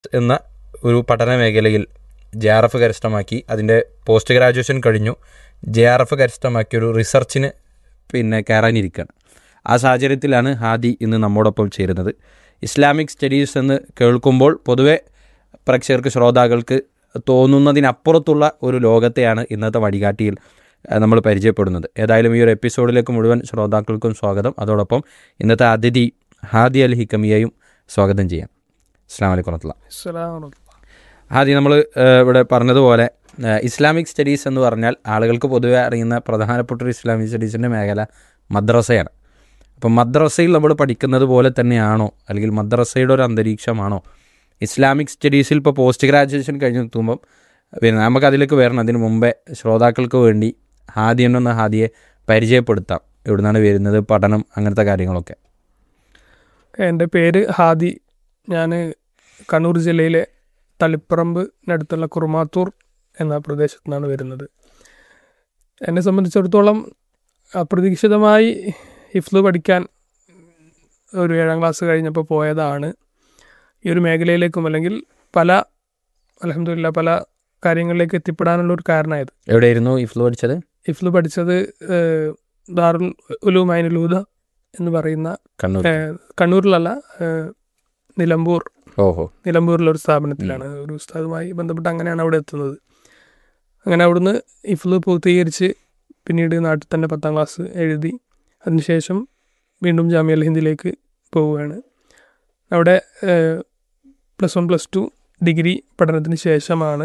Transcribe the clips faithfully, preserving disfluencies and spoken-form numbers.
എന്ന ഒരു പഠന മേഖലയിൽ ജെ ആർ എഫ് കരസ്ഥമാക്കി, അതിൻ്റെ പോസ്റ്റ് ഗ്രാജുവേഷൻ കഴിഞ്ഞു, ജെ ആർ എഫ് കരസ്ഥമാക്കി ഒരു റിസർച്ചിന് പിന്നെ കയറാനിരിക്കുകയാണ്. ആ സാഹചര്യത്തിലാണ് ഹാദി ഇന്ന് നമ്മോടൊപ്പം ചേരുന്നത്. ഇസ്ലാമിക് സ്റ്റഡീസ് എന്ന് കേൾക്കുമ്പോൾ പൊതുവെ പ്രേക്ഷകർക്ക് ശ്രോതാക്കൾക്ക് തോന്നുന്നതിനപ്പുറത്തുള്ള ഒരു ലോകത്തെയാണ് ഇന്നത്തെ വഴികാട്ടിയിൽ നമ്മൾ പരിചയപ്പെടുന്നത്. ഏതായാലും ഈ ഒരു എപ്പിസോഡിലേക്ക് മുഴുവൻ ശ്രോതാക്കൾക്കും സ്വാഗതം. അതോടൊപ്പം ഇന്നത്തെ അതിഥി ഹാദി അൽ ഹിക്കമിയെയും സ്വാഗതം ചെയ്യാം. അസ്സലാമു അലൈക്കും വറഹ്മത്തുള്ളാഹി. ഹാദി, നമ്മൾ ഇവിടെ പറഞ്ഞതുപോലെ ഇസ്ലാമിക് സ്റ്റഡീസ് എന്ന് പറഞ്ഞാൽ ആളുകൾക്ക് പൊതുവെ അറിയുന്ന പ്രധാനപ്പെട്ട ഒരു ഇസ്ലാമിക് സ്റ്റഡീസിൻ്റെ മേഖല മദ്രസയാണ്. അപ്പം മദ്രസയിൽ നമ്മൾ പഠിക്കുന്നത് പോലെ തന്നെയാണോ, അല്ലെങ്കിൽ മദ്രസയുടെ ഒരു അന്തരീക്ഷമാണോ ഇസ്ലാമിക് സ്റ്റഡീസിൽ? ഇപ്പോൾ പോസ്റ്റ് ഗ്രാജുവേഷൻ കഴിഞ്ഞ് എത്തുമ്പം പിന്നെ നമുക്ക് അതിലേക്ക് വരണം. അതിന് മുമ്പേ ശ്രോതാക്കൾക്ക് വേണ്ടി ഹാദി എന്ന ഹാദിയെ പരിചയപ്പെടുത്താം. എവിടെ നിന്നാണ് വരുന്നത്, പഠനം, അങ്ങനത്തെ കാര്യങ്ങളൊക്കെ. എൻ്റെ പേര് ഹാദി. ഞാൻ കണ്ണൂർ ജില്ലയിലെ തളിപ്പറമ്പിനടുത്തുള്ള കുറുമാത്തൂർ എന്ന പ്രദേശത്തു നിന്നാണ് വരുന്നത്. എന്നെ സംബന്ധിച്ചിടത്തോളം അപ്രതീക്ഷിതമായി ഹിഫ്ള് പഠിക്കാൻ ഒരു ഏഴാം ക്ലാസ് കഴിഞ്ഞപ്പോൾ പോയതാണ്. ഈ ഒരു മേഖലയിലേക്കും അല്ലെങ്കിൽ പല അൽഹംദുലില്ലാ പല കാര്യങ്ങളിലേക്ക് എത്തിപ്പെടാനുള്ള ഒരു കാരണമായത്. എവിടെയായിരുന്നു ഹിഫ്ള് പഠിച്ചത്? ഹിഫ്ള് പഠിച്ചത് ദാറുൽ ഉലൂം ഐനുൽ ഹുദ എന്ന് പറയുന്ന കണ്ണൂർ കണ്ണൂരിലല്ല നിലമ്പൂർ ഓഹോ നിലമ്പൂരിലൊരു സ്ഥാപനത്തിലാണ്. ഒരു ഉസ്താദുമായി ബന്ധപ്പെട്ട് അങ്ങനെയാണ് അവിടെ എത്തുന്നത്. അങ്ങനെ അവിടുന്ന് ഹിഫ്ള് പൂർത്തീകരിച്ച് പിന്നീട് നാട്ടിൽ തന്നെ പത്താം ക്ലാസ് എഴുതി അതിനുശേഷം വീണ്ടും ജാമിഅ അൽ ഹിന്ദിലേക്ക് പോവുകയാണ്. അവിടെ plus one plus two degree പഠനത്തിന് ശേഷമാണ്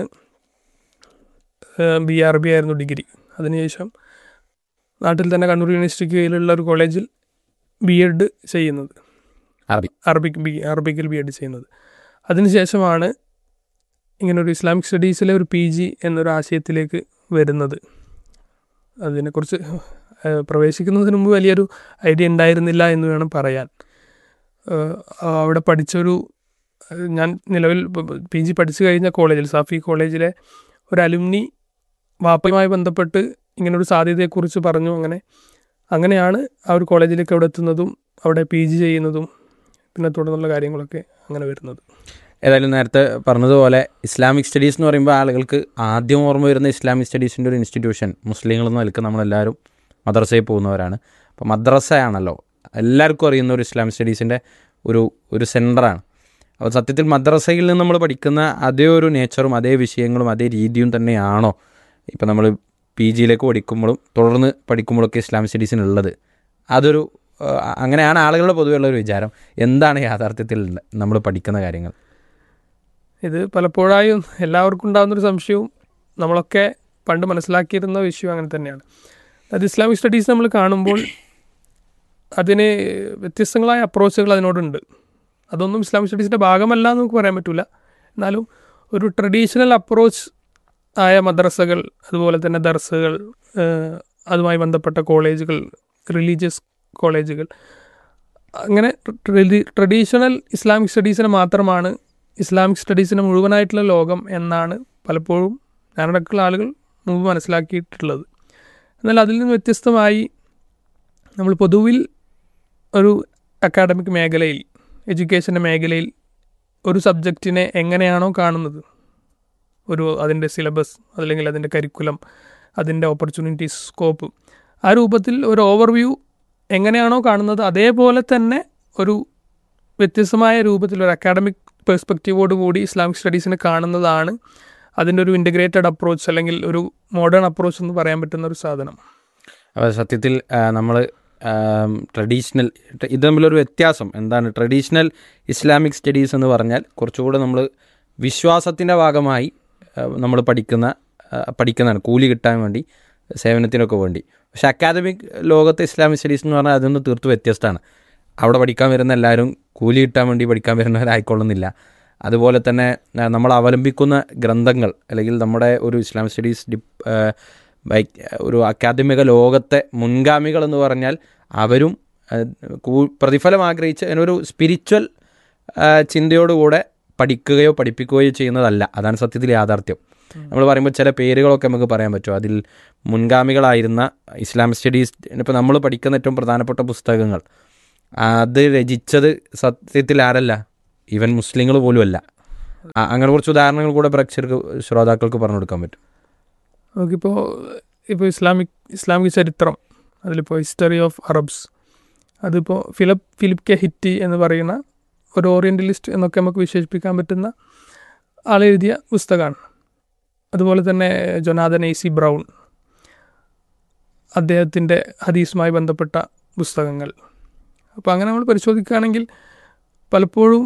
ബി ആർ ബി ആയിരുന്നു ഡിഗ്രി. അതിനുശേഷം നാട്ടിൽ തന്നെ കണ്ണൂർ യൂണിവേഴ്സിറ്റിക്ക് കീഴിലുള്ള ഒരു കോളേജിൽ ബി എഡ് ചെയ്യുന്നത്, അറബി അറബിക് ബി അറബിക്കിൽ ബി എഡ് ചെയ്യുന്നത്. അതിനുശേഷമാണ് ഇങ്ങനൊരു ഇസ്ലാമിക് സ്റ്റഡീസിലെ ഒരു പി ജി എന്നൊരു ആശയത്തിലേക്ക് വരുന്നത്. അതിനെക്കുറിച്ച് പ്രവേശിക്കുന്നതിന് മുമ്പ് വലിയൊരു ഐഡിയ ഉണ്ടായിരുന്നില്ല എന്ന് വേണം പറയാൻ. അവിടെ പഠിച്ചൊരു ഞാൻ നിലവിൽ പി ജി പഠിച്ചു കഴിഞ്ഞ കോളേജിൽ സാഫി കോളേജിലെ ഒരു അലുമിനി വാപ്പയുമായി ബന്ധപ്പെട്ട് ഇങ്ങനൊരു സാധ്യതയെക്കുറിച്ച് പറഞ്ഞു. അങ്ങനെ അങ്ങനെയാണ് ആ ഒരു കോളേജിലേക്ക് അവിടെ എത്തുന്നതും അവിടെ പി ജി ചെയ്യുന്നതും പിന്നെ തുടർന്നുള്ള കാര്യങ്ങളൊക്കെ അങ്ങനെ വരുന്നത്. ഏതായാലും നേരത്തെ പറഞ്ഞതുപോലെ ഇസ്ലാമിക് സ്റ്റഡീസ് എന്ന് പറയുമ്പോൾ ആളുകൾക്ക് ആദ്യം ഓർമ്മ വരുന്ന ഇസ്ലാമിക് സ്റ്റഡീസിൻ്റെ ഒരു ഇൻസ്റ്റിറ്റ്യൂഷൻ മുസ്ലിങ്ങളെന്ന് നിൽക്കുന്ന നമ്മളെല്ലാവരും മദ്രസയിൽ പോകുന്നവരാണ്. അപ്പോൾ മദ്രസയാണല്ലോ എല്ലാവർക്കും അറിയുന്ന ഒരു ഇസ്ലാമിക് സ്റ്റഡീസിൻ്റെ ഒരു ഒരു സെൻ്ററാണ്. അപ്പോൾ സത്യത്തിൽ മദ്രസയിൽ നിന്ന് നമ്മൾ പഠിക്കുന്ന അതേ ഒരു നേച്ചറും അതേ വിഷയങ്ങളും അതേ രീതിയും തന്നെയാണോ ഇപ്പോൾ നമ്മൾ പി ജിയിലേക്ക് പഠിക്കുമ്പോഴും തുടർന്ന് പഠിക്കുമ്പോഴൊക്കെ ഇസ്ലാമിക് സ്റ്റഡീസിനുള്ളത്? അതൊരു അങ്ങനെയാണ് ആളുകളുടെ പൊതുവെയുള്ള ഒരു വിചാരം. എന്താണ് യാഥാർത്ഥ്യത്തിൽ നമ്മൾ പഠിക്കുന്ന കാര്യങ്ങൾ? ഇത് പലപ്പോഴായും എല്ലാവർക്കും ഉണ്ടാകുന്നൊരു സംശയവും നമ്മളൊക്കെ പണ്ട് മനസ്സിലാക്കിയിരുന്ന വിഷയം അങ്ങനെ തന്നെയാണ്. അത് ഇസ്ലാമിക് സ്റ്റഡീസ് നമ്മൾ കാണുമ്പോൾ അതിന് വ്യത്യസ്തങ്ങളായ അപ്രോച്ചുകൾ അതിനോടുണ്ട്. അതൊന്നും ഇസ്ലാമിക് സ്റ്റഡീസിൻ്റെ ഭാഗമല്ല എന്ന് നമുക്ക് പറയാൻ പറ്റില്ല. എന്നാലും ഒരു ട്രഡീഷണൽ അപ്രോച്ച് ആയ മദ്രസകൾ, അതുപോലെ തന്നെ ദർസുകൾ, അതുമായി ബന്ധപ്പെട്ട കോളേജുകൾ, റിലീജിയസ് കോളേജുകൾ, അങ്ങനെ ട്രഡീഷണൽ ഇസ്ലാമിക് സ്റ്റഡീസിനെ മാത്രമാണ് ഇസ്ലാമിക് സ്റ്റഡീസിന് മുഴുവനായിട്ടുള്ള ലോകം എന്നാണ് പലപ്പോഴും ഞാനടക്കമുള്ള ആളുകൾ മുമ്പ് മനസ്സിലാക്കിയിട്ടുള്ളത്. എന്നാൽ അതിൽ നിന്ന് വ്യത്യസ്തമായി നമ്മൾ പൊതുവിൽ ഒരു അക്കാഡമിക് മേഖലയിൽ, എഡ്യൂക്കേഷൻ്റെ മേഖലയിൽ ഒരു സബ്ജക്റ്റിനെ എങ്ങനെയാണോ കാണുന്നത്, ഒരു അതിൻ്റെ സിലബസ് അല്ലെങ്കിൽ അതിൻ്റെ കരിക്കുലം, അതിൻ്റെ ഓപ്പർച്യൂണിറ്റീസ്, സ്കോപ്പ്, ആ രൂപത്തിൽ ഒരു ഓവർവ്യൂ എങ്ങനെയാണോ കാണുന്നത് അതേപോലെ തന്നെ ഒരു വ്യത്യസ്തമായ രൂപത്തിൽ ഒരു അക്കാഡമിക് പെർസ്പെക്റ്റീവോട് കൂടി ഇസ്ലാമിക് സ്റ്റഡീസിനെ കാണുന്നതാണ് അതിൻ്റെ ഒരു ഇൻ്റഗ്രേറ്റഡ് അപ്രോച്ച് അല്ലെങ്കിൽ ഒരു മോഡേൺ അപ്രോച്ച് എന്ന് പറയാൻ പറ്റുന്ന ഒരു സാധനം. അപ്പോൾ സത്യത്തിൽ നമ്മൾ ട്രഡീഷണൽ ഇത് തമ്മിലൊരു വ്യത്യാസം എന്താണ്? ട്രഡീഷണൽ ഇസ്ലാമിക് സ്റ്റഡീസ് എന്ന് പറഞ്ഞാൽ കുറച്ചുകൂടെ നമ്മൾ വിശ്വാസത്തിൻ്റെ ഭാഗമായി നമ്മൾ പഠിക്കുന്ന പഠിക്കുന്നതാണ്, കൂലി കിട്ടാൻ വേണ്ടി, സേവനത്തിനൊക്കെ വേണ്ടി. പക്ഷേ അക്കാദമിക് ലോകത്തെ ഇസ്ലാമിക് സ്റ്റഡീസ് എന്ന് പറഞ്ഞാൽ അതൊന്ന് തീർത്ത് വ്യത്യസ്തമാണ്. അവിടെ പഠിക്കാൻ വരുന്ന എല്ലാവരും കൂലി കിട്ടാൻ വേണ്ടി പഠിക്കാൻ വരുന്നവരായിക്കൊള്ളുന്നില്ല. അതുപോലെ തന്നെ നമ്മൾ അവലംബിക്കുന്ന ഗ്രന്ഥങ്ങൾ അല്ലെങ്കിൽ നമ്മുടെ ഒരു ഇസ്ലാമിക് സ്റ്റഡീസ് ഡിപ് ഒരു അക്കാദമിക ലോകത്തെ മുൻഗാമികൾ എന്ന് പറഞ്ഞാൽ അവരും പ്രതിഫലം ആഗ്രഹിച്ച് അതിനൊരു സ്പിരിച്വൽ ചിന്തയോടുകൂടെ പഠിക്കുകയോ പഠിപ്പിക്കുകയോ ചെയ്യുന്നതല്ല. അതാണ് സത്യത്തിൽ യാഥാർത്ഥ്യം. നമ്മൾ പറയുമ്പോൾ ചില പേരുകളൊക്കെ നമുക്ക് പറയാൻ പറ്റും. അതിൽ മുൻഗാമികളായിരുന്ന ഇസ്ലാമിക് സ്റ്റഡീസ് ഇപ്പോൾ നമ്മൾ പഠിക്കുന്ന ഏറ്റവും പ്രധാനപ്പെട്ട പുസ്തകങ്ങൾ അത് രചിച്ചത് സത്യത്തിൽ ആരല്ല, ഈവൻ മുസ്ലിങ്ങൾ പോലുമല്ല. അങ്ങനെ കുറച്ച് ഉദാഹരണങ്ങൾ കൂടെ പ്രേക്ഷകർക്ക് ശ്രോതാക്കൾക്ക് പറഞ്ഞു കൊടുക്കാൻ പറ്റും. നമുക്കിപ്പോൾ ഇപ്പോൾ ഇസ്ലാമിക് ഇസ്ലാമിക് ചരിത്രം, അതിലിപ്പോൾ ഹിസ്റ്ററി ഓഫ് അറബ്സ്, അതിപ്പോൾ ഫിലിപ്പ് ഫിലിപ്പ് കെ ഹിറ്റി എന്ന് പറയുന്ന ഒരു ഓറിയൻ്റലിസ്റ്റ് എന്നൊക്കെ നമുക്ക് വിശേഷിപ്പിക്കാൻ പറ്റുന്ന ആളെഴുതിയ പുസ്തകമാണ്. അതുപോലെ തന്നെ ജൊനാഥൻ എ സി ബ്രൗൺ, അദ്ദേഹത്തിൻ്റെ ഹദീസുമായി ബന്ധപ്പെട്ട പുസ്തകങ്ങൾ. അപ്പോൾ അങ്ങനെ നമ്മൾ പരിശോധിക്കുകയാണെങ്കിൽ പലപ്പോഴും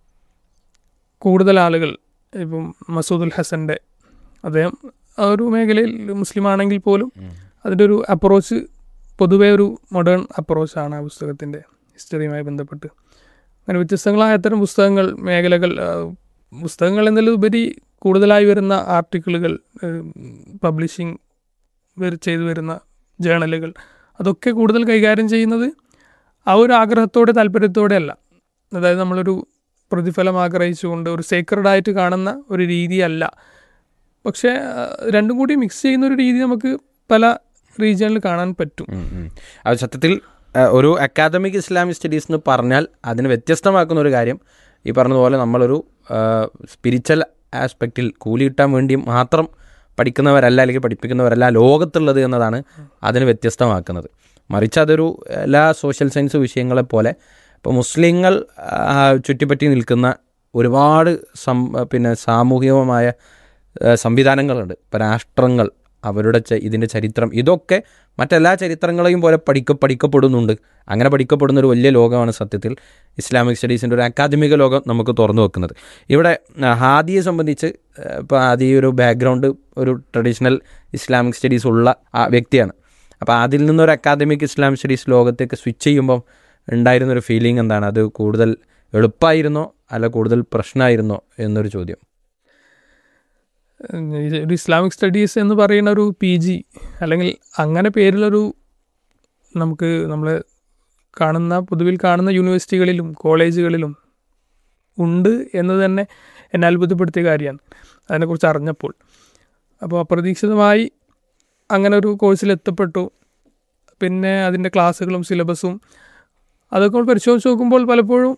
കൂടുതൽ ആളുകൾ, ഇപ്പം മസൂദുൽ ഹസൻ്റെ, അദ്ദേഹം ആ ഒരു മേഖലയിൽ മുസ്ലിം ആണെങ്കിൽ പോലും അതിൻ്റെ ഒരു അപ്രോച്ച് പൊതുവേ ഒരു മോഡേൺ അപ്രോച്ചാണ് ആ പുസ്തകത്തിൻ്റെ ഹിസ്റ്ററിയുമായി ബന്ധപ്പെട്ട്. അങ്ങനെ വ്യത്യസ്തങ്ങളായ അത്തരം പുസ്തകങ്ങൾ, മേഖലകൾ, പുസ്തകങ്ങൾ എന്നതിലുപരി കൂടുതലായി വരുന്ന ആർട്ടിക്കിളുകൾ, പബ്ലിഷിംഗ് ചെയ്തു വരുന്ന ജേണലുകൾ, അതൊക്കെ കൂടുതൽ കൈകാര്യം ചെയ്യുന്നത് ആ ഒരു ആഗ്രഹത്തോടെ താല്പര്യത്തോടെ അല്ല. അതായത് നമ്മളൊരു പ്രതിഫലം ആഗ്രഹിച്ചുകൊണ്ട് ഒരു സേക്രഡായിട്ട് കാണുന്ന ഒരു രീതിയല്ല. പക്ഷേ രണ്ടും കൂടി മിക്സ് ചെയ്യുന്ന ഒരു രീതി നമുക്ക് പല റീജിയണിൽ കാണാൻ പറ്റും. അത് സത്യത്തിൽ ഒരു അക്കാദമിക് ഇസ്ലാമിക് സ്റ്റഡീസ് എന്ന് പറഞ്ഞാൽ അതിന് വ്യത്യസ്തമാക്കുന്ന ഒരു കാര്യം, ഈ പറഞ്ഞതുപോലെ നമ്മളൊരു സ്പിരിച്വൽ ആസ്പെക്റ്റിൽ കൂലി കിട്ടാൻ വേണ്ടി മാത്രം പഠിക്കുന്നവരല്ല, അല്ലെങ്കിൽ പഠിപ്പിക്കുന്നവരല്ല ലോകത്തുള്ളത് എന്നതാണ് അതിന് വ്യത്യസ്തമാക്കുന്നത്. മറിച്ച് അതൊരു എല്ലാ സോഷ്യൽ സയൻസ് വിഷയങ്ങളെപ്പോലെ ഇപ്പോൾ മുസ്ലിങ്ങൾ ചുറ്റിപ്പറ്റി നിൽക്കുന്ന ഒരുപാട് സം പിന്നെ സാമൂഹികമായ സംവിധാനങ്ങളുണ്ട്. ഇപ്പോൾ രാഷ്ട്രങ്ങൾ, അവരുടെ ഇതിൻ്റെ ചരിത്രം, ഇതൊക്കെ മറ്റെല്ലാ ചരിത്രങ്ങളെയും പോലെ പഠിക്ക പഠിക്കപ്പെടുന്നുണ്ട്. അങ്ങനെ പഠിക്കപ്പെടുന്ന ഒരു വലിയ ലോകമാണ് സത്യത്തിൽ ഇസ്ലാമിക് സ്റ്റഡീസിൻ്റെ ഒരു അക്കാദമിക ലോകം നമുക്ക് തുറന്നു വെക്കുന്നത്. ഇവിടെ ഹാദിയെ സംബന്ധിച്ച് ഇപ്പോൾ ഹാദി ഒരു ബാക്ക്ഗ്രൗണ്ട്, ഒരു ട്രഡീഷണൽ ഇസ്ലാമിക് സ്റ്റഡീസ് ഉള്ള വ്യക്തിയാണ്. അപ്പോൾ അതിൽ നിന്നൊരു അക്കാദമിക് ഇസ്ലാമിക് സ്റ്റഡീസ് ലോകത്തേക്ക് സ്വിച്ച് ചെയ്യുമ്പം ഉണ്ടായിരുന്നൊരു ഫീലിംഗ് എന്താണ്? അത് കൂടുതൽ എളുപ്പമായിരുന്നോ അല്ല കൂടുതൽ പ്രശ്നമായിരുന്നോ എന്നൊരു ചോദ്യം. ഒരു ഇസ്ലാമിക് സ്റ്റഡീസ് എന്ന് പറയുന്ന ഒരു പി ജി അല്ലെങ്കിൽ അങ്ങനെ പേരിലൊരു നമുക്ക് നമ്മൾ കാണുന്ന പൊതുവിൽ കാണുന്ന യൂണിവേഴ്സിറ്റികളിലും കോളേജുകളിലും ഉണ്ട് എന്ന് തന്നെ എന്നെ അത്ഭുതപ്പെടുത്തിയ കാര്യമാണ് അതിനെക്കുറിച്ച് അറിഞ്ഞപ്പോൾ. അപ്പോൾ അപ്രതീക്ഷിതമായി അങ്ങനെ ഒരു കോഴ്സിൽ എത്തപ്പെട്ടു. പിന്നെ അതിൻ്റെ ക്ലാസ്സുകളും സിലബസും അതൊക്കെ പരിശോധിച്ച് നോക്കുമ്പോൾ പലപ്പോഴും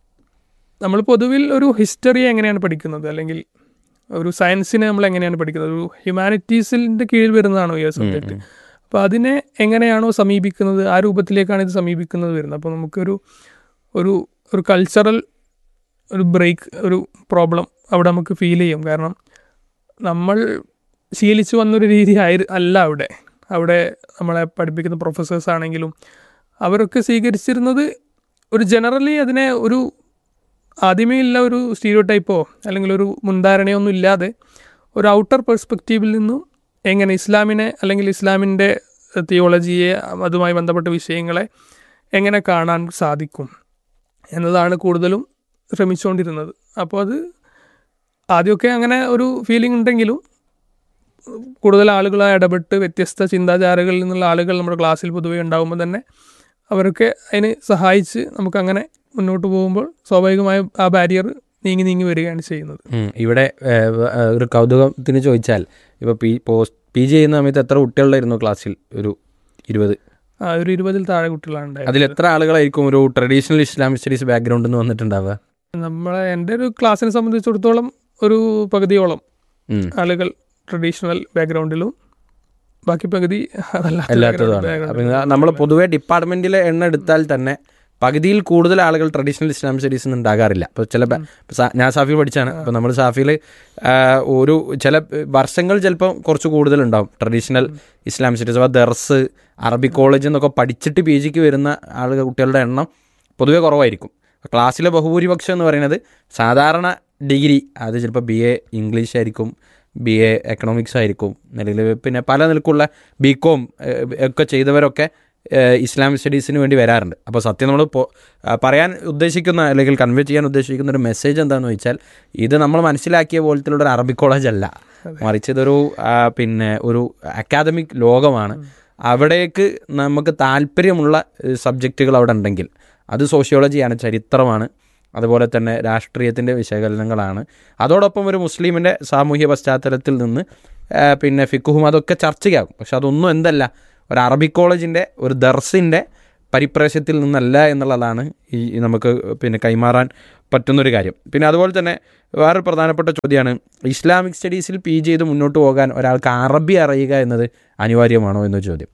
നമ്മൾ പൊതുവിൽ ഒരു ഹിസ്റ്ററി എങ്ങനെയാണ് പഠിക്കുന്നത്, അല്ലെങ്കിൽ ഒരു സയൻസിനെ നമ്മൾ എങ്ങനെയാണ് പഠിക്കുന്നത്, ഒരു ഹ്യൂമാനിറ്റീസിൻ്റെ കീഴിൽ വരുന്നതാണോ ഈ സബ്ജക്റ്റ്. അപ്പോൾ അതിനെ എങ്ങനെയാണോ സമീപിക്കുന്നത്, ആ രൂപത്തിലേക്കാണ് ഇത് സമീപിക്കുന്നത് വരുന്നത്. അപ്പോൾ നമുക്കൊരു ഒരു ഒരു കൾച്ചറൽ ഒരു ബ്രേക്ക്, ഒരു പ്രോബ്ലം അവിടെ നമുക്ക് ഫീൽ ചെയ്യും. കാരണം നമ്മൾ ശീലിച്ചു വന്നൊരു രീതി ആയി അല്ല അവിടെ അവിടെ നമ്മളെ പഠിപ്പിക്കുന്ന പ്രൊഫസേഴ്സ് ആണെങ്കിലും അവരൊക്കെ സ്വീകരിച്ചിരുന്നത് ഒരു ജനറലി അതിനെ ഒരു ആദ്യമേ ഇല്ല ഒരു സ്റ്റീരിയോ ടൈപ്പോ അല്ലെങ്കിൽ ഒരു മുൻധാരണയോ ഒന്നും ഇല്ലാതെ ഒരു ഔട്ടർ പെർസ്പെക്റ്റീവിൽ നിന്നും എങ്ങനെ ഇസ്ലാമിനെ അല്ലെങ്കിൽ ഇസ്ലാമിൻ്റെ തിയോളജിയെ, അതുമായി ബന്ധപ്പെട്ട വിഷയങ്ങളെ എങ്ങനെ കാണാൻ സാധിക്കും എന്നതാണ് കൂടുതലും ശ്രമിച്ചുകൊണ്ടിരുന്നത്. അപ്പോൾ അത് ആദ്യമൊക്കെ അങ്ങനെ ഒരു ഫീലിംഗ് ഉണ്ടെങ്കിലും കൂടുതൽ ആളുകളായി ഇടപെട്ട് വ്യത്യസ്ത ചിന്താചാരകളിൽ നിന്നുള്ള ആളുകൾ നമ്മുടെ ക്ലാസ്സിൽ പൊതുവെ ഉണ്ടാകുമ്പോൾ തന്നെ അവരൊക്കെ അതിന് സഹായിച്ച് നമുക്കങ്ങനെ മുന്നോട്ട് പോകുമ്പോൾ സ്വാഭാവികമായും ആ ബാരിയർ നീങ്ങി നീങ്ങി വരികയാണ് ചെയ്യുന്നത്. ഇവിടെ ഒരു കൗതുകത്തിന് ചോദിച്ചാൽ ഇപ്പോൾ പി പോസ്റ്റ് പി ജി ചെയ്യുന്ന സമയത്ത് എത്ര കുട്ടികളുണ്ടായിരുന്നു ക്ലാസ്സിൽ? ഒരു ഇരുപത് ആ ഒരു ഇരുപതിൽ താഴെ കുട്ടികളാണ്. അതിൽ എത്ര ആളുകളായിരിക്കും ഒരു ട്രഡീഷണൽ ഇസ്ലാമിക് സ്റ്റഡീസ് ബാക്ക്ഗ്രൗണ്ടിൽ നിന്ന് വന്നിട്ടുണ്ടാവുക? നമ്മളെ എൻ്റെ ഒരു ക്ലാസ്സിനെ സംബന്ധിച്ചിടത്തോളം ഒരു പകുതിയോളം ആളുകൾ ട്രഡീഷണൽ ബാക്ക്ഗ്രൗണ്ടിലും ബാക്കി പകുതി അല്ലാത്തതാണ്. നമ്മൾ പൊതുവേ ഡിപ്പാർട്ട്മെൻറ്റിലെ എണ്ണം എടുത്താൽ തന്നെ പകുതിയിൽ കൂടുതൽ ആളുകൾ ട്രഡീഷണൽ ഇസ്ലാമിക് സ്റ്റഡീസ് ഒന്നും ഉണ്ടാകാറില്ല. അപ്പോൾ ചില ഞാൻ സാഫിയിൽ പഠിച്ചാണ്. അപ്പോൾ നമ്മൾ സാഫിയിൽ ഒരു ചില വർഷങ്ങൾ ചിലപ്പം കുറച്ച് കൂടുതലുണ്ടാവും ട്രഡീഷണൽ ഇസ്ലാമിക് സ്റ്റഡീസ്. അപ്പോൾ ദർസ്, അറബിക് കോളേജ് എന്നൊക്കെ പഠിച്ചിട്ട് പി ജിക്ക് വരുന്ന ആളുകൾ കുട്ടികളുടെ എണ്ണം പൊതുവേ കുറവായിരിക്കും. ക്ലാസ്സിലെ ബഹുഭൂരിപക്ഷം എന്ന് പറയുന്നത് സാധാരണ ഡിഗ്രി, അത് ചിലപ്പോൾ ബി എ ഇംഗ്ലീഷ് ആയിരിക്കും, ബി എ എക്കണോമിക്സ് ആയിരിക്കും, അല്ലെങ്കിൽ പിന്നെ പല നിലക്കുള്ള ബി കോം ഒക്കെ ചെയ്തവരൊക്കെ ഇസ്ലാമിക് സ്റ്റഡീസിന് വേണ്ടി വരാറുണ്ട്. അപ്പോൾ സത്യം നമ്മൾ പറയാൻ ഉദ്ദേശിക്കുന്ന അല്ലെങ്കിൽ കൺവേ ചെയ്യാൻ ഉദ്ദേശിക്കുന്ന ഒരു മെസ്സേജ് എന്താണെന്ന് വെച്ചാൽ, ഇത് നമ്മൾ മനസ്സിലാക്കിയ പോലത്തിലുള്ള ഒരു അറബിക് കോളേജ് അല്ല, മറിച്ച് ഇതൊരു പിന്നെ ഒരു അക്കാദമിക് ലോകമാണ്. അവിടേക്ക് നമുക്ക് താല്പര്യമുള്ള സബ്ജക്റ്റുകൾ അവിടെ ഉണ്ടെങ്കിൽ അത് സോഷ്യോളജിയാണ്, ചരിത്രമാണ്, അതുപോലെ തന്നെ രാഷ്ട്രീയത്തിൻ്റെ വിശകലനങ്ങളാണ്. അതോടൊപ്പം ഒരു മുസ്ലിമിൻ്റെ സാമൂഹ്യ പശ്ചാത്തലത്തിൽ നിന്ന് പിന്നെ ഫിഖുഹും അതൊക്കെ ചർച്ചയാകും. പക്ഷെ അതൊന്നും എന്തല്ല, ഒരു അറബിക് കോളേജിൻ്റെ ഒരു ദർസിൻ്റെ പരിപ്രേക്ഷ്യത്തിൽ നിന്നല്ല എന്നുള്ളതാണ് ഈ നമുക്ക് പിന്നെ കൈമാറാൻ പറ്റുന്നൊരു കാര്യം. പിന്നെ അതുപോലെ തന്നെ വേറൊരു പ്രധാനപ്പെട്ട ചോദ്യമാണ്, ഇസ്ലാമിക് സ്റ്റഡീസിൽ പി ജി ചെയ്ത് മുന്നോട്ട് പോകാൻ ഒരാൾക്ക് അറബി അറിയുക എന്നത് അനിവാര്യമാണോ എന്നൊരു ചോദ്യം.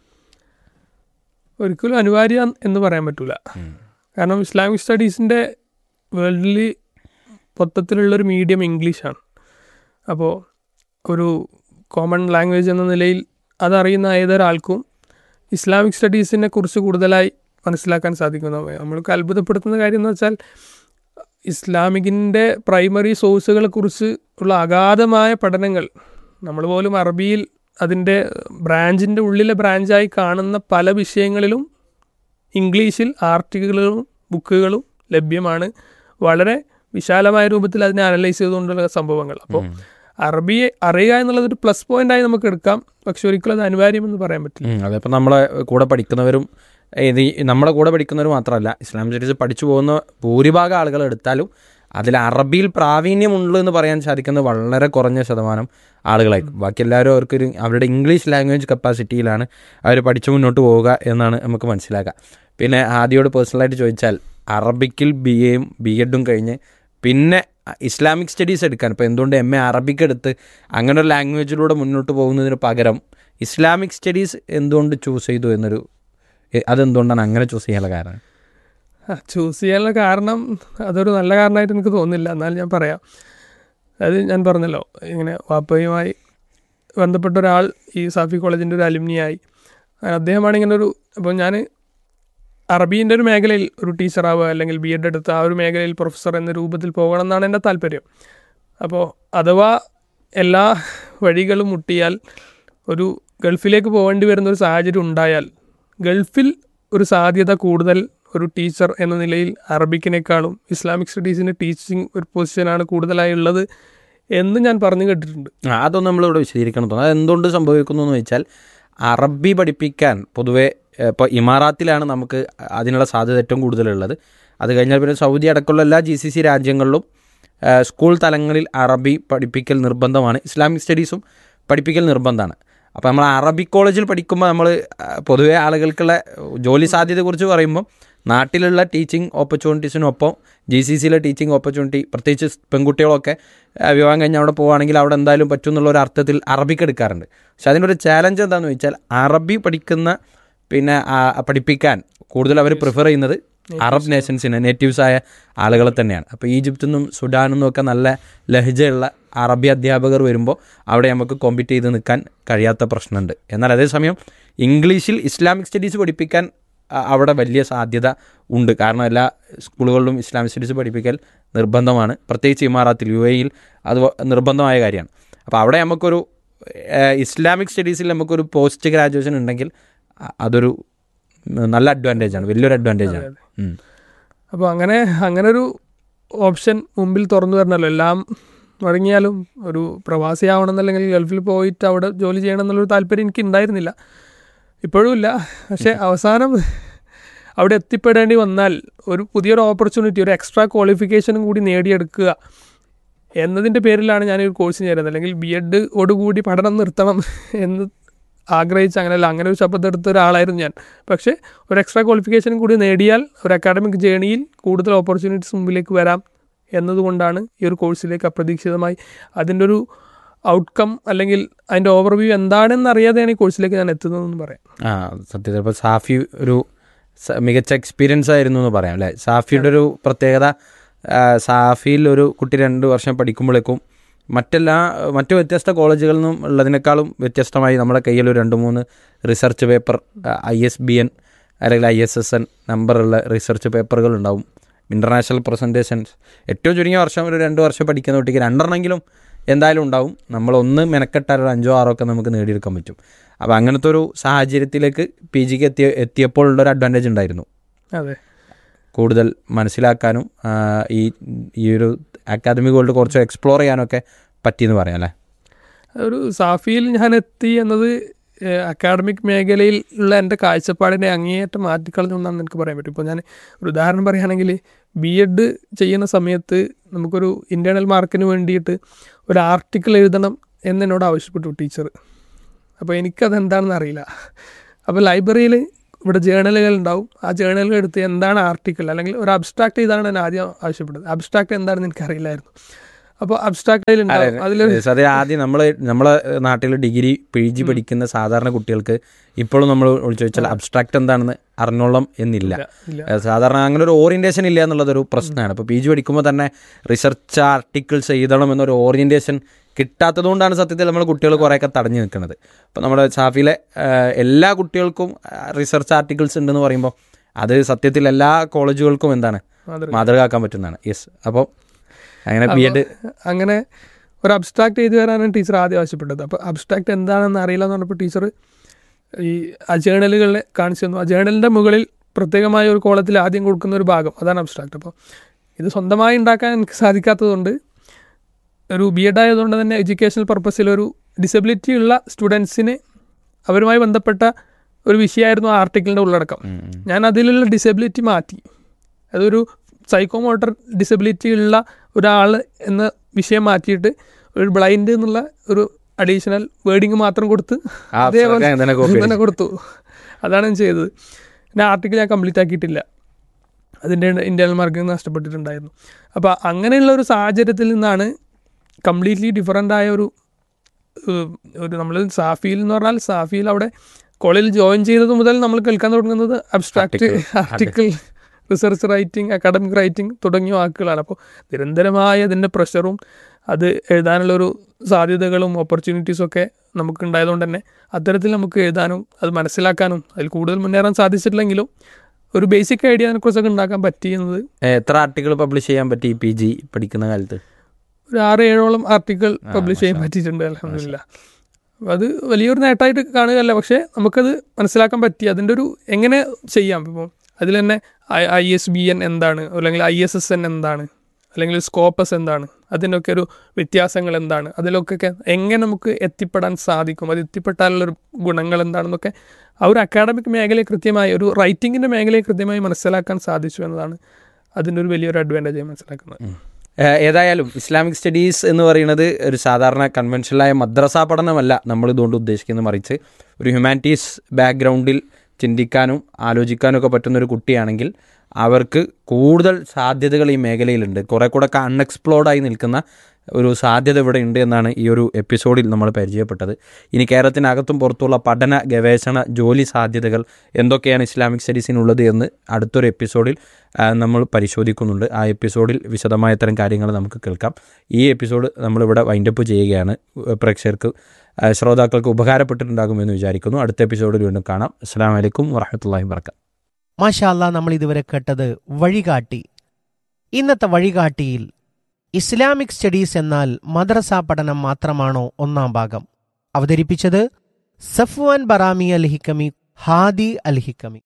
ഒരിക്കലും അനിവാര്യം എന്ന് പറയാൻ പറ്റില്ല. കാരണം ഇസ്ലാമിക് സ്റ്റഡീസിൻ്റെ വേൾഡിൽ മൊത്തത്തിലുള്ളൊരു മീഡിയം ഇംഗ്ലീഷാണ്. അപ്പോൾ ഒരു കോമൺ ലാംഗ്വേജ് എന്ന നിലയിൽ അതറിയുന്ന ഏതൊരാൾക്കും ഇസ്ലാമിക് സ്റ്റഡീസിനെ കുറിച്ച് കൂടുതലായി മനസ്സിലാക്കാൻ സാധിക്കുന്നു. നമ്മൾക്ക് അത്ഭുതപ്പെടുത്തുന്ന കാര്യം എന്ന് വെച്ചാൽ ഇസ്ലാമിക്കിൻ്റെ പ്രൈമറി സോഴ്സുകളെ കുറിച്ച് ഉള്ള അഗാധമായ പഠനങ്ങൾ നമ്മൾ പോലും അറബിയിൽ അതിൻ്റെ ബ്രാഞ്ചിൻ്റെ ഉള്ളിലെ ബ്രാഞ്ചായി കാണുന്ന പല വിഷയങ്ങളിലും ഇംഗ്ലീഷിൽ ആർട്ടിക്കിളുകളും ബുക്കുകളും ലഭ്യമാണ്. വളരെ വിശാലമായ രൂപത്തിൽ അതിനെ അനലൈസ് ചെയ്തുകൊണ്ടുള്ള സംഭവങ്ങൾ. അപ്പോൾ അറബിയെ അറിയുക എന്നുള്ളതൊരു പ്ലസ് പോയിൻ്റായി നമുക്ക് എടുക്കാം, പക്ഷെ ഒരിക്കലും അത് അനിവാര്യമെന്ന് പറയാൻ പറ്റില്ല. അതിപ്പോൾ നമ്മളെ കൂടെ പഠിക്കുന്നവരും ഇത് നമ്മുടെ കൂടെ പഠിക്കുന്നവർ മാത്രമല്ല, ഇസ്ലാമിക് സ്റ്റഡീസ് പഠിച്ചു പോകുന്ന ഭൂരിഭാഗം ആളുകൾ എടുത്താലും അതിൽ അറബിയിൽ പ്രാവീണ്യമുള്ളൂ എന്ന് പറയാൻ സാധിക്കുന്നത് വളരെ കുറഞ്ഞ ശതമാനം ആളുകളായിരിക്കും. ബാക്കി എല്ലാവരും അവർക്കൊരു അവരുടെ ഇംഗ്ലീഷ് ലാംഗ്വേജ് കപ്പാസിറ്റിയിലാണ് അവർ പഠിച്ചു മുന്നോട്ട് പോവുക എന്നാണ് നമുക്ക് മനസ്സിലാക്കുക. പിന്നെ ആദ്യയോട് പേഴ്സണലായിട്ട് ചോദിച്ചാൽ, അറബിക്കിൽ ബി എയും ബി എഡും കഴിഞ്ഞ് പിന്നെ ഇസ്ലാമിക് സ്റ്റഡീസ് എടുക്കാൻ, ഇപ്പോൾ എന്തുകൊണ്ട് എം എ അറബിക്ക് എടുത്ത് അങ്ങനെ ഒരു ലാംഗ്വേജിലൂടെ മുന്നോട്ട് പോകുന്നതിന് പകരം ഇസ്ലാമിക് സ്റ്റഡീസ് എന്തുകൊണ്ട് ചൂസ് ചെയ്തു എന്നൊരു, അതെന്തുകൊണ്ടാണ് അങ്ങനെ ചൂസ് ചെയ്യാനുള്ള കാരണം? ചൂസ് ചെയ്യാനുള്ള കാരണം അതൊരു നല്ല കാരണമായിട്ട് എനിക്ക് തോന്നുന്നില്ല, എന്നാലും ഞാൻ പറയാം. അത് ഞാൻ പറഞ്ഞല്ലോ, ഇങ്ങനെ വാപ്പയുമായി ബന്ധപ്പെട്ട ഒരാൾ ഈ സാഫി കോളേജിൻ്റെ ഒരു അലുമിനിയായി, അദ്ദേഹമാണ് ഇങ്ങനെ ഒരു, അപ്പോൾ ഞാൻ അറബീൻ്റെ ഒരു മേഖലയിൽ ഒരു ടീച്ചറാവുക അല്ലെങ്കിൽ ബി എഡ് എടുത്ത് ആ ഒരു മേഖലയിൽ പ്രൊഫസർ എന്ന രൂപത്തിൽ പോകണം എന്നാണ് എൻ്റെ താല്പര്യം. അപ്പോൾ അഥവാ എല്ലാ വഴികളും മുട്ടിയാൽ ഒരു ഗൾഫിലേക്ക് പോകേണ്ടി വരുന്നൊരു സാഹചര്യം ഉണ്ടായാൽ ഗൾഫിൽ ഒരു സാധ്യത കൂടുതൽ ഒരു ടീച്ചർ എന്ന നിലയിൽ അറബിക്കിനേക്കാളും ഇസ്ലാമിക് സ്റ്റഡീസിൻ്റെ ടീച്ചിങ് ഒരു പൊസിഷനാണ് കൂടുതലായി ഉള്ളത് എന്ന് ഞാൻ പറഞ്ഞു കേട്ടിട്ടുണ്ട്. അതൊന്നും നമ്മളിവിടെ വിശദീകരിക്കണം തോന്നുന്നു. അതെന്തുകൊണ്ട് സംഭവിക്കുന്നു എന്ന് വെച്ചാൽ, അറബി പഠിപ്പിക്കാൻ പൊതുവേ ഇപ്പോൾ ഇമാറാത്തിലാണ് നമുക്ക് അതിനുള്ള സാധ്യത ഏറ്റവും കൂടുതലുള്ളത്. അത് കഴിഞ്ഞാൽ പിന്നെ സൗദി അടക്കമുള്ള എല്ലാ ജി സി സി രാജ്യങ്ങളിലും സ്കൂൾ തലങ്ങളിൽ അറബി പഠിപ്പിക്കൽ നിർബന്ധമാണ്, ഇസ്ലാമിക് സ്റ്റഡീസും പഠിപ്പിക്കൽ നിർബന്ധമാണ്. അപ്പോൾ നമ്മൾ അറബിക് കോളേജിൽ പഠിക്കുമ്പോൾ നമ്മൾ പൊതുവേ ആളുകൾക്കുള്ള ജോലി സാധ്യതയെക്കുറിച്ച് പറയുമ്പം നാട്ടിലുള്ള ടീച്ചിങ് ഓപ്പർച്യൂണിറ്റീസിനൊപ്പം ജി സി സിയിലെ ടീച്ചിങ് ഓപ്പർച്യൂണിറ്റി, പ്രത്യേകിച്ച് പെൺകുട്ടികളൊക്കെ വിവാഹം കഴിഞ്ഞ് അവിടെ പോവുകയാണെങ്കിൽ അവിടെ എന്തായാലും പറ്റും എന്നുള്ളൊരു അർത്ഥത്തിൽ അറബിക്ക് എടുക്കാറുണ്ട്. പക്ഷെ അതിനൊരു ചാലഞ്ച് എന്താണെന്ന് വെച്ചാൽ, അറബി പഠിക്കുന്ന പിന്നെ പഠിപ്പിക്കാൻ കൂടുതൽ അവർ പ്രിഫർ ചെയ്യുന്നത് അറബ് നേഷൻസിനെ, നേറ്റീവ്സായ ആളുകളെ തന്നെയാണ്. അപ്പോൾ ഈജിപ്തിൽ നിന്നും സുഡാനിൽ നിന്നും ഒക്കെ നല്ല ലഹജയുള്ള അറബി അധ്യാപകർ വരുമ്പോൾ അവിടെ നമുക്ക് കോമ്പീറ്റ് ചെയ്ത് നിൽക്കാൻ കഴിയാത്ത പ്രശ്നമുണ്ട്. എന്നാൽ അതേസമയം ഇംഗ്ലീഷിൽ ഇസ്ലാമിക് സ്റ്റഡീസ് പഠിപ്പിക്കാൻ അവിടെ വലിയ സാധ്യത ഉണ്ട്. കാരണം എല്ലാ സ്കൂളുകളിലും ഇസ്ലാമിക് സ്റ്റഡീസ് പഠിപ്പിക്കൽ നിർബന്ധമാണ്, പ്രത്യേകിച്ച് ഇമാറാത്തിൽ, യു എയിൽ അത് നിർബന്ധമായ കാര്യമാണ്. അപ്പോൾ അവിടെ നമുക്കൊരു ഇസ്ലാമിക് സ്റ്റഡീസിൽ നമുക്കൊരു പോസ്റ്റ് ഗ്രാജുവേഷൻ ഉണ്ടെങ്കിൽ അതൊരു നല്ല അഡ്വാൻറ്റേജ് ആണ്, വലിയൊരു അഡ്വാൻറ്റേജ് ആണ്. അപ്പോൾ അങ്ങനെ അങ്ങനെ ഒരു ഓപ്ഷൻ മുമ്പിൽ തുറന്നു വരണമല്ലോ. എല്ലാം തുടങ്ങിയാലും ഒരു പ്രവാസിയാവണം എന്നല്ലെങ്കിൽ ഗൾഫിൽ പോയിട്ട് അവിടെ ജോലി ചെയ്യണം എന്നുള്ളൊരു താല്പര്യം എനിക്ക് ഉണ്ടായിരുന്നില്ല, ഇപ്പോഴും ഇല്ല. പക്ഷേ അവസാനം അവിടെ എത്തിപ്പെടേണ്ടി വന്നാൽ ഒരു പുതിയൊരു ഓപ്പർച്യൂണിറ്റി, ഒരു എക്സ്ട്രാ ക്വാളിഫിക്കേഷനും കൂടി നേടിയെടുക്കുക എന്നതിൻ്റെ പേരിലാണ് ഞാനൊരു കോഴ്സിന് ചേരുന്നത്. അല്ലെങ്കിൽ ബി എഡോടുകൂടി പഠനം നിർത്തണം എന്ന് ആഗ്രഹിച്ച് അങ്ങനെയല്ല, അങ്ങനെ ഒരു ശബ്ദം എടുത്ത ഒരാളായിരുന്നു ഞാൻ. പക്ഷേ ഒരു എക്സ്ട്രാ ക്വാളിഫിക്കേഷനും കൂടി നേടിയാൽ ഒരു അക്കാഡമിക് ജേണിയിൽ കൂടുതൽ ഓപ്പർച്യൂണിറ്റീസ് മുമ്പിലേക്ക് വരാം എന്നതുകൊണ്ടാണ് ഈ ഒരു കോഴ്സിലേക്ക് അപ്രതീക്ഷിതമായി അതിൻ്റെ ഒരു ഔട്ട്കം അല്ലെങ്കിൽ അതിൻ്റെ ഓവർവ്യൂ എന്താണെന്ന് അറിയാതെയാണ് ഈ കോഴ്സിലേക്ക് ഞാൻ എത്തുന്നതെന്ന് പറയാം. ആ സത്യത്തിൽ ഇപ്പോൾ സാഫി ഒരു മികച്ച എക്സ്പീരിയൻസ് ആയിരുന്നു എന്ന് പറയാം അല്ലേ. സാഫിയുടെ ഒരു പ്രത്യേകത, സാഫിയിൽ ഒരു കുട്ടി രണ്ട് വർഷം പഠിക്കുമ്പോഴേക്കും മറ്റെല്ലാ മറ്റു വ്യത്യസ്ത കോളേജുകളിൽ നിന്നും ഉള്ളതിനേക്കാളും വ്യത്യസ്തമായി നമ്മുടെ കയ്യിൽ ഒരു രണ്ട് മൂന്ന് research paper, I S B N അല്ലെങ്കിൽ ഐ എസ് എസ് എൻ നമ്പറുള്ള റിസർച്ച് പേപ്പറുകൾ ഉണ്ടാവും. ഇൻ്റർനാഷണൽ പ്രസൻറ്റേഷൻസ് ഏറ്റവും ചുരുങ്ങിയ വർഷം ഒരു രണ്ട് വർഷം പഠിക്കുന്ന കുട്ടിക്ക് രണ്ടെണ്ണമെങ്കിലും എന്തായാലും ഉണ്ടാവും. നമ്മളൊന്ന് മെനക്കെട്ടാൽ ഒരു അഞ്ചോ ആറോ ഒക്കെ നമുക്ക് നേടിയെടുക്കാൻ പറ്റും. അപ്പോൾ അങ്ങനത്തെ ഒരു സാഹചര്യത്തിലേക്ക് പി ജിക്ക് എത്തിയ എത്തിയപ്പോൾ ഉള്ളൊരു അഡ്വാൻറ്റേജ് ഉണ്ടായിരുന്നു. അതെ, കൂടുതൽ മനസ്സിലാക്കാനും ഈ ഈ ഒരു അക്കാദമിക് വേൾഡ് കുറച്ച് എക്സ്പ്ലോർ ചെയ്യാനൊക്കെ പറ്റിയെന്ന് പറയാം അല്ലേ. ഒരു സാഫിയിൽ ഞാൻ എത്തി എന്നത് അക്കാഡമിക് മേഖലയിൽ ഉള്ള എൻ്റെ കാഴ്ചപ്പാടിനെ അങ്ങേയറ്റം മാറ്റിക്കളഞ്ഞു എന്നാണ് എനിക്ക് പറയാൻ പറ്റും. ഇപ്പോൾ ഞാൻ ഒരു ഉദാഹരണം പറയുകയാണെങ്കിൽ, ബി എഡ് ചെയ്യുന്ന സമയത്ത് നമുക്കൊരു ഇൻറ്റേർണൽ മാർക്കിന് വേണ്ടിയിട്ട് ഒരു ആർട്ടിക്കിൾ എഴുതണം എന്നെന്നോട് ആവശ്യപ്പെട്ടു ടീച്ചർ. അപ്പോൾ എനിക്കതെന്താണെന്ന് അറിയില്ല. അപ്പോൾ ലൈബ്രറിയിൽ ഇവിടെ ജേണലുകൾ ഉണ്ടാവും. ആ ജേണലുകൾ എടുത്ത് എന്താണ് ആർട്ടിക്കിൾ അല്ലെങ്കിൽ ഒരു അബ്സ്ട്രാക്ട് ഇതാണ് ഞാൻ ആദ്യം ആവശ്യപ്പെട്ടത്. അബ്സ്ട്രാക്ട് എന്താണെന്ന് എനിക്കറിയില്ലായിരുന്നു. അപ്പോൾ അബ്സ്ട്രാക്ട് ഉണ്ടാവും അതിൽ അതെ ആദ്യം നമ്മൾ നമ്മളെ നാട്ടിൽ ഡിഗ്രി പി ജി പഠിക്കുന്ന സാധാരണ കുട്ടികൾക്ക് ഇപ്പോഴും നമ്മൾ ചോദിച്ചാൽ അബ്സ്ട്രാക്ട് എന്താണെന്ന് അറിഞ്ഞോളം എന്നില്ല. സാധാരണ അങ്ങനെ ഒരു ഓറിയന്റേഷൻ ഇല്ല എന്നുള്ളതൊരു പ്രശ്നമാണ്. ഇപ്പോൾ പി ജി പഠിക്കുമ്പോൾ തന്നെ റിസർച്ച് ആർട്ടിക്കിൾസ് എഴുതണം എന്നൊരു ഓറിയന്റേഷൻ കിട്ടാത്തതുകൊണ്ടാണ് സത്യത്തിൽ നമ്മൾ കുട്ടികൾ കുറേയൊക്കെ തടഞ്ഞു നിൽക്കുന്നത്. അപ്പോൾ നമ്മുടെ സാഫിയിലെ എല്ലാ കുട്ടികൾക്കും റിസർച്ച് ആർട്ടിക്കിൾസ് ഉണ്ടെന്ന് പറയുമ്പോൾ അത് സത്യത്തിൽ എല്ലാ കോളേജുകൾക്കും എന്താണ് മാതൃകയാക്കാൻ പറ്റുന്നതാണ്. യെസ്, അപ്പോൾ അങ്ങനെ ബി എഡ് അങ്ങനെ ഒരു അബ്സ്ട്രാക്ട് ചെയ്ത് വരാനാണ് ടീച്ചർ ആദ്യം ആവശ്യപ്പെട്ടത്. അപ്പോൾ അബ്സ്ട്രാക്ട് എന്താണെന്ന് അറിയില്ല എന്ന് പറഞ്ഞപ്പോൾ ടീച്ചർ ഈ ആ ജേണലുകളെ കാണിച്ചു തന്നു. ആ ജേണലിൻ്റെ മുകളിൽ പ്രത്യേകമായ ഒരു കോളത്തിൽ ആദ്യം കൊടുക്കുന്ന ഒരു ഭാഗം അതാണ് അബ്സ്ട്രാക്ട്. അപ്പോൾ ഇത് സ്വന്തമായി ഉണ്ടാക്കാൻ എനിക്ക് സാധിക്കാത്തതുകൊണ്ട് ഒരു ബി എഡ് ആയതുകൊണ്ട് തന്നെ എഡ്യൂക്കേഷണൽ പർപ്പസിൽ ഒരു ഡിസബിലിറ്റി ഉള്ള സ്റ്റുഡൻസിന് അവരുമായി ബന്ധപ്പെട്ട ഒരു വിഷയമായിരുന്നു ആ ആർട്ടിക്കിളിൻ്റെ ഉള്ളടക്കം. ഞാൻ അതിലുള്ള ഡിസബിലിറ്റി മാറ്റി, അതൊരു സൈക്കോമോട്ടർ ഡിസബിലിറ്റി ഉള്ള ഒരാൾ എന്ന വിഷയം മാറ്റിയിട്ട് ഒരു ബ്ലൈൻഡ് എന്നുള്ള ഒരു അഡീഷണൽ വേർഡിങ് മാത്രം കൊടുത്ത് അതേപോലെ തന്നെ കൊടുത്തു. അതാണ് ഞാൻ ചെയ്തത്. പിന്നെ ആർട്ടിക്കിൾ ഞാൻ കംപ്ലീറ്റ് ആക്കിയിട്ടില്ല, അതിൻ്റെ ഇൻറ്റേർണൽ മാർക്കിംഗ് നഷ്ടപ്പെട്ടിട്ടുണ്ടായിരുന്നു. അപ്പോൾ അങ്ങനെയുള്ള ഒരു സാഹചര്യത്തിൽ നിന്നാണ് കംപ്ലീറ്റ്ലി ഡിഫറൻ്റ് ആയ ഒരു ഒരു നമ്മൾ സാഫിയിൽ എന്ന് പറഞ്ഞാൽ സാഫിയിൽ അവിടെ കോളേജിൽ ജോയിൻ ചെയ്തത് മുതൽ നമ്മൾ കേൾക്കാൻ തുടങ്ങുന്നത് abstract article, research writing, academic writing തുടങ്ങിയ വാക്കുകളാണ്. അപ്പോൾ നിരന്തരമായ അതിൻ്റെ പ്രഷറും അത് എഴുതാനുള്ളൊരു സാധ്യതകളും ഓപ്പർച്യൂണിറ്റീസും ഒക്കെ നമുക്ക് ഉണ്ടായതുകൊണ്ട് തന്നെ അത്തരത്തിൽ നമുക്ക് എഴുതാനും അത് മനസ്സിലാക്കാനും അതിൽ കൂടുതൽ മുന്നേറാൻ സാധിച്ചിട്ടില്ലെങ്കിലും ഒരു ബേസിക് ഐഡിയ അതിനെക്കുറിച്ചൊക്കെ ഉണ്ടാക്കാൻ പറ്റി എന്നത്. എത്ര ആർട്ടിക്കിൾ പബ്ലിഷ് ചെയ്യാൻ പറ്റി പി ജി പഠിക്കുന്ന കാലത്ത്? ഒരു ആറ് ഏഴോളം ആർട്ടിക്കിൾ പബ്ലിഷ് ചെയ്യാൻ പറ്റിയിട്ടുണ്ട് അൽഹംദുലില്ലാ. അത് വലിയൊരു നേട്ടമായിട്ട് കാണുകയല്ല, പക്ഷേ നമുക്കത് മനസ്സിലാക്കാൻ പറ്റി അതിൻ്റെ ഒരു എങ്ങനെ ചെയ്യാം. ഇപ്പോൾ അതിൽ തന്നെ ഐ എസ് ബി എൻ എന്താണ്, അല്ലെങ്കിൽ ഐ എസ് എസ് എൻ എന്താണ്, അല്ലെങ്കിൽ സ്കോപ്പസ് എന്താണ്, അതിനൊക്കെ ഒരു വ്യത്യാസങ്ങൾ എന്താണ്, അതിലൊക്കെ എങ്ങനെ നമുക്ക് എത്തിപ്പെടാൻ സാധിക്കും, അത് എത്തിപ്പെട്ടാലുള്ളൊരു ഗുണങ്ങൾ എന്താണെന്നൊക്കെ ആ ഒരു അക്കാഡമിക് മേഖലയെ കൃത്യമായി ഒരു റൈറ്റിങ്ങിൻ്റെ മേഖലയെ കൃത്യമായി മനസ്സിലാക്കാൻ സാധിച്ചു എന്നതാണ് അതിൻ്റെ ഒരു വലിയൊരു അഡ്വാൻറ്റേജായി മനസ്സിലാക്കുന്നത്. ഏതായാലും ഇസ്ലാമിക് സ്റ്റഡീസ് എന്ന് പറയുന്നത് ഒരു സാധാരണ കൺവെൻഷനലായ മദ്രസ പഠനമല്ല നമ്മൾ ഇതുകൊണ്ട് ഉദ്ദേശിക്കുന്നത്, മറിച്ച് ഒരു ഹ്യൂമാനിറ്റീസ് ബാക്ക്ഗ്രൗണ്ടിൽ ചിന്തിക്കാനും ആലോചിക്കാനും ഒക്കെ പറ്റുന്നൊരു കുട്ടിയാണെങ്കിൽ അവർക്ക് കൂടുതൽ സാധ്യതകൾ ഈ മേഖലയിലുണ്ട്. കുറേ കൂടെ ഒക്കെ അൺഎക്സ്പ്ലോർഡായി നിൽക്കുന്ന ഒരു സാധ്യത ഇവിടെ ഉണ്ട് എന്നാണ് ഈ ഒരു എപ്പിസോഡിൽ നമ്മൾ പരിചയപ്പെട്ടത്. ഇനി കേരളത്തിനകത്തും പുറത്തുള്ള പഠന ഗവേഷണ ജോലി സാധ്യതകൾ എന്തൊക്കെയാണ് ഇസ്ലാമിക് സ്റ്റഡീസിനുള്ളത് എന്ന് അടുത്തൊരു എപ്പിസോഡിൽ നമ്മൾ പരിശോധിക്കുന്നുണ്ട്. ആ എപ്പിസോഡിൽ വിശദമായ ഇത്തരം കാര്യങ്ങൾ നമുക്ക് കേൾക്കാം. ഈ എപ്പിസോഡ് നമ്മളിവിടെ വൈൻഡപ്പ് ചെയ്യുകയാണ്. പ്രേക്ഷകർക്ക് ശ്രോതാക്കൾക്ക് ഉപകാരപ്പെട്ടിട്ടുണ്ടാകുമെന്ന് വിചാരിക്കുന്നു. അടുത്ത എപ്പിസോഡിൽ വീണ്ടും കാണാം. അസ്സലാമു അലൈക്കും വറഹ്മത്തുള്ളാഹി വബറകാതുഹു. മാഷാ അല്ലാഹ്, നമ്മൾ ഇതുവരെ കേട്ടത് വഴികാട്ടി. ഇന്നത്തെ വഴികാട്ടിയിൽ ഇസ്ലാമിക് സ്റ്റഡീസ് എന്നാൽ മദ്രസ പഠനം മാത്രമാണോ ഒന്നാം ഭാഗം അവതരിപ്പിച്ചത് സഫ്വാൻ ബറാമി അൽ ഹിക്കമി, ഹാദി അൽ ഹിക്കമി.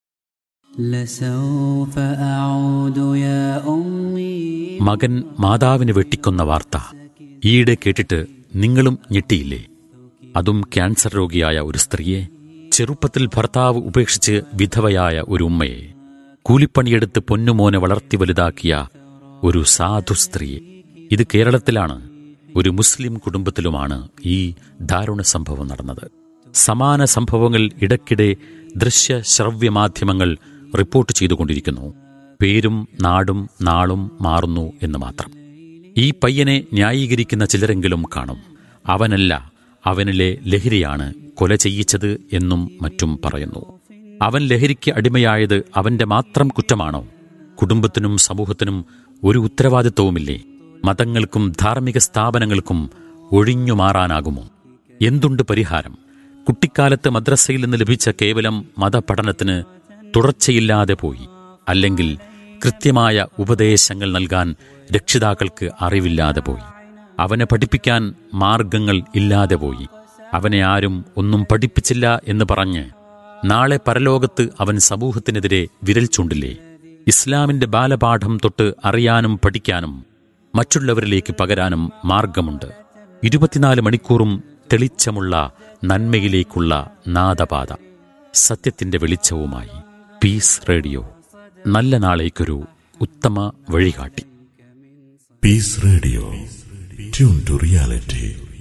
മകൻ മാതാവിനെ വെട്ടിക്കൊന്ന വാർത്ത ഈയിടെ കേട്ടിട്ട് നിങ്ങളും ഞെട്ടിയില്ലേ? അതും ക്യാൻസർ രോഗിയായ ഒരു സ്ത്രീയെ, ചെറുപ്പത്തിൽ ഭർത്താവ് ഉപേക്ഷിച്ച് വിധവയായ ഒരു ഉമ്മയെ, കൂലിപ്പണിയെടുത്ത് പൊന്നുമോനെ വളർത്തി വലുതാക്കിയ ഒരു സാധു സ്ത്രീയെ. ഇത് കേരളത്തിലാണ്, ഒരു മുസ്ലിം കുടുംബത്തിലുമാണ് ഈ ദാരുണ സംഭവം നടന്നത്. സമാന സംഭവങ്ങൾ ഇടയ്ക്കിടെ ദൃശ്യ ശ്രവ്യ മാധ്യമങ്ങൾ റിപ്പോർട്ട് ചെയ്തുകൊണ്ടിരിക്കുന്നു. പേരും നാടും നാളും മാറുന്നു എന്ന് മാത്രം. ഈ പയ്യനെ ന്യായീകരിക്കുന്ന ചിലരെങ്കിലും കാണും. അവനല്ല, അവനിലെ ലഹരിയാണ് കൊല ചെയ്യിച്ചത് എന്നും മറ്റും പറയുന്നു. അവൻ ലഹരിക്ക് അടിമയായത് അവന്റെ മാത്രം കുറ്റമാണോ? കുടുംബത്തിനും സമൂഹത്തിനും ഒരു ഉത്തരവാദിത്വവുമില്ലേ? മതങ്ങൾക്കും ധാർമ്മിക സ്ഥാപനങ്ങൾക്കും ഒഴിഞ്ഞു മാറാനാകുമോ? എന്തുണ്ട് പരിഹാരം? കുട്ടിക്കാലത്ത് മദ്രസയിൽ നിന്ന് ലഭിച്ച കേവലം മതപഠനത്തിന് തുടർച്ചയില്ലാതെ പോയി, അല്ലെങ്കിൽ കൃത്യമായ ഉപദേശങ്ങൾ നൽകാൻ രക്ഷിതാക്കൾക്ക് അറിവില്ലാതെ പോയി, അവനെ പഠിപ്പിക്കാൻ മാർഗങ്ങൾ ഇല്ലാതെ പോയി, അവനെ ആരും ഒന്നും പഠിപ്പിച്ചില്ല എന്ന് പറഞ്ഞ് നാളെ പരലോകത്ത് അവൻ സമൂഹത്തിനെതിരെ വിരൽ ചൂണ്ടില്ലേ? ഇസ്ലാമിന്റെ ബാലപാഠം തൊട്ട് അറിയാനും പഠിക്കാനും മറ്റുള്ളവരിലേക്ക് പകരാനും മാർഗമുണ്ട്. ഇരുപത്തിനാല് മണിക്കൂറും തെളിച്ചമുള്ള നന്മയിലേക്കുള്ള നാദപാത, സത്യത്തിന്റെ വെളിച്ചവുമായി പീസ് റേഡിയോ. നല്ല നാളേക്കൊരു ഉത്തമ വഴികാട്ടി. Piece radio, tune to reality.